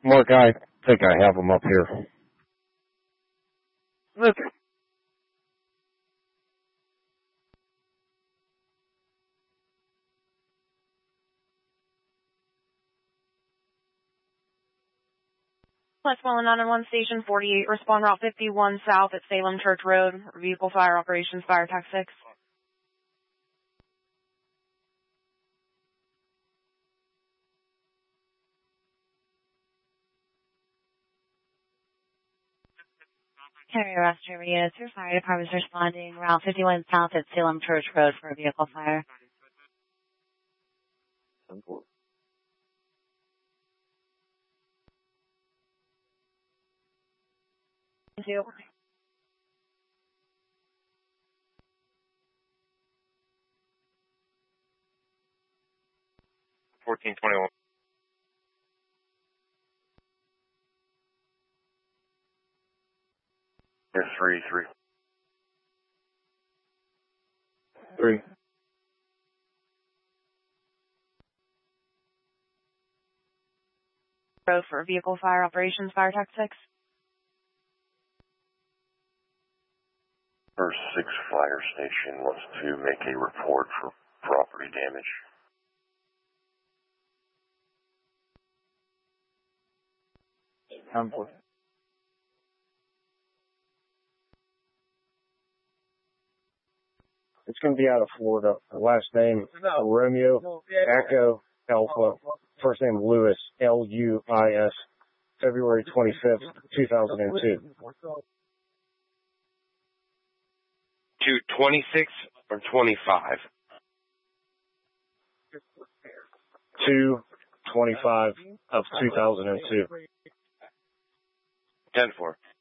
Mark, I think I have them up here. Look. Westmoreland 911 Station 48, respond Route 51 south at Salem Church Road, vehicle fire operations, fire tax 6. Carrier Australia, your fire department is responding Route 51 south at Salem Church Road for a vehicle fire. Thank you. $14.21. Yes, 3. 3. Road for vehicle fire operations, fire tax 6. First 6 fire station wants to make a report for property damage. It's going to be out of Florida. The last name, Romeo, Echo, Alpha. First name, Lewis, Luis, February 25th, 2002. 226 or 25? 2/25 of 2002. 10-4.